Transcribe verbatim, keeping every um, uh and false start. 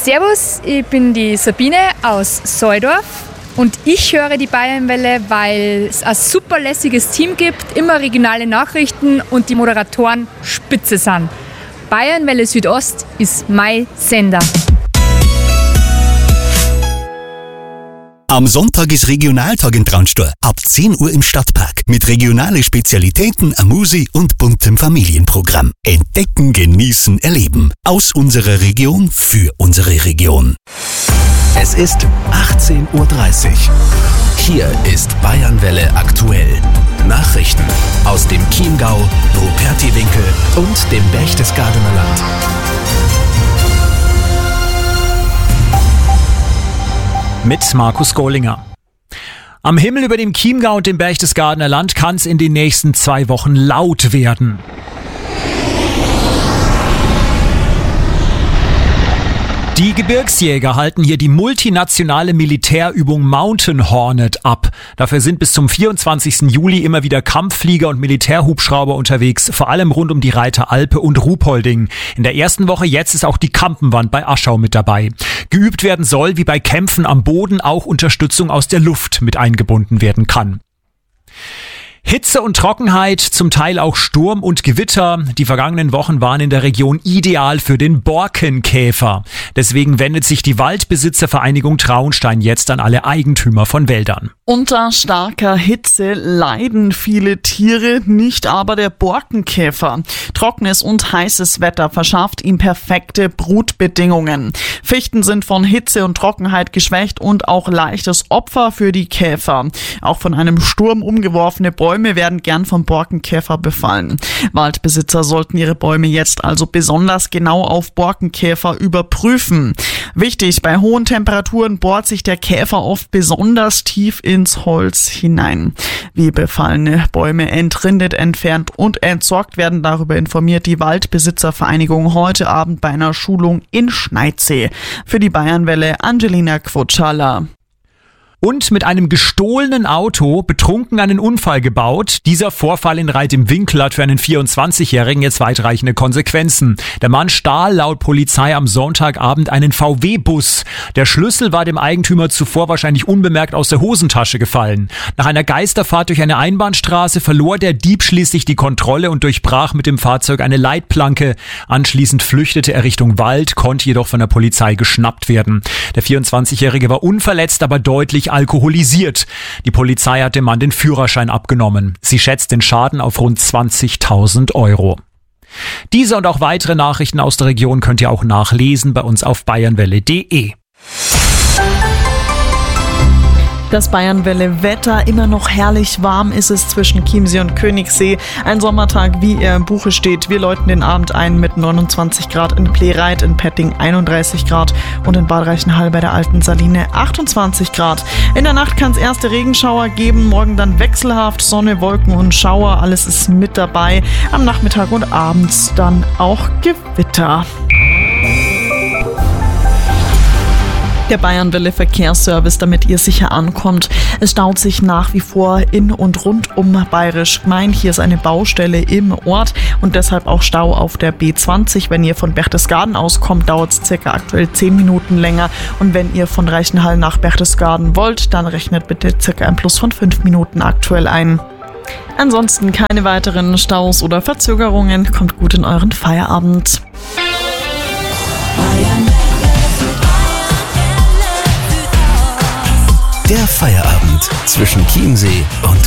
Servus, ich bin die Sabine aus Soldorf und ich höre die Bayernwelle, weil es ein super lässiges Team gibt, immer regionale Nachrichten und die Moderatoren spitze sind. Bayernwelle Südost ist mein Sender. Am Sonntag ist Regionaltag in Traunstein. Ab zehn Uhr im Stadtpark. Mit regionalen Spezialitäten, Amüsi und buntem Familienprogramm. Entdecken, genießen, erleben. Aus unserer Region für unsere Region. Es ist achtzehn Uhr dreißig. Hier ist Bayernwelle aktuell. Nachrichten aus dem Chiemgau, Rupertiwinkel und dem Berchtesgadener Land. Mit Markus Gollinger. Am Himmel über dem Chiemgau und dem Berchtesgadener Land kann es in den nächsten zwei Wochen laut werden. Die Gebirgsjäger halten hier die multinationale Militärübung Mountain Hornet ab. Dafür sind bis zum vierundzwanzigsten Juli immer wieder Kampfflieger und Militärhubschrauber unterwegs, vor allem rund um die Reiter Alpe und Ruhpolding. In der ersten Woche jetzt ist auch die Kampenwand bei Aschau mit dabei. Geübt werden soll, wie bei Kämpfen am Boden auch Unterstützung aus der Luft mit eingebunden werden kann. Hitze und Trockenheit, zum Teil auch Sturm und Gewitter. Die vergangenen Wochen waren in der Region ideal für den Borkenkäfer. Deswegen wendet sich die Waldbesitzervereinigung Traunstein jetzt an alle Eigentümer von Wäldern. Unter starker Hitze leiden viele Tiere, nicht aber der Borkenkäfer. Trockenes und heißes Wetter verschafft ihm perfekte Brutbedingungen. Fichten sind von Hitze und Trockenheit geschwächt und auch leichtes Opfer für die Käfer. Auch von einem Sturm umgeworfene Bäume werden gern vom Borkenkäfer befallen. Waldbesitzer sollten ihre Bäume jetzt also besonders genau auf Borkenkäfer überprüfen. Wichtig, bei hohen Temperaturen bohrt sich der Käfer oft besonders tief ins Holz hinein. Wie befallene Bäume entrindet, entfernt und entsorgt werden, darüber informiert die Waldbesitzervereinigung heute Abend bei einer Schulung in Schneidsee. Für die Bayernwelle Angelina Quotschala. Und mit einem gestohlenen Auto betrunken einen Unfall gebaut. Dieser Vorfall in Reit im Winkl hat für einen vierundzwanzigjährigen jetzt weitreichende Konsequenzen. Der Mann stahl laut Polizei am Sonntagabend einen V W-Bus. Der Schlüssel war dem Eigentümer zuvor wahrscheinlich unbemerkt aus der Hosentasche gefallen. Nach einer Geisterfahrt durch eine Einbahnstraße verlor der Dieb schließlich die Kontrolle und durchbrach mit dem Fahrzeug eine Leitplanke. Anschließend flüchtete er Richtung Wald, konnte jedoch von der Polizei geschnappt werden. Der vierundzwanzigjährige war unverletzt, aber deutlich alkoholisiert. Die Polizei hat dem Mann den Führerschein abgenommen. Sie schätzt den Schaden auf rund zwanzigtausend Euro. Diese und auch weitere Nachrichten aus der Region könnt ihr auch nachlesen bei uns auf bayernwelle punkt de. Das Bayernwelle-Wetter, immer noch herrlich warm ist es zwischen Chiemsee und Königssee. Ein Sommertag, wie er im Buche steht. Wir läuten den Abend ein mit neunundzwanzig Grad in Plehreit, in Petting einunddreißig Grad und in Bad Reichenhall bei der Alten Saline achtundzwanzig Grad. In der Nacht kann es erste Regenschauer geben, morgen dann wechselhaft Sonne, Wolken und Schauer. Alles ist mit dabei. Am Nachmittag und abends dann auch Gewitter. Der Bayernwelle Verkehrsservice, damit ihr sicher ankommt. Es staut sich nach wie vor in und rund um Bayerisch Gmein. Hier ist eine Baustelle im Ort und deshalb auch Stau auf der B zwanzig. Wenn ihr von Berchtesgaden auskommt, dauert es circa aktuell zehn Minuten länger. Und wenn ihr von Reichenhall nach Berchtesgaden wollt, dann rechnet bitte circa ein Plus von fünf Minuten aktuell ein. Ansonsten keine weiteren Staus oder Verzögerungen. Kommt gut in euren Feierabend. Der Feierabend zwischen Chiemsee und